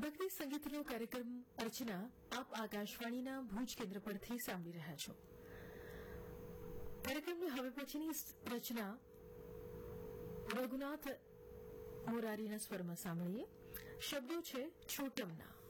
ભક્તિ સંગીતનો કાર્યક્રમ અર્ચના આપ આકાશવાણીના ભુજ કેન્દ્ર પરથી સાંભળી રહ્યા છો. કાર્યક્રમની હવે પછીની રચના રઘુનાથ મોરારીના સ્વરમાં સાંભળીએ. શબ્દો છે છોટમના.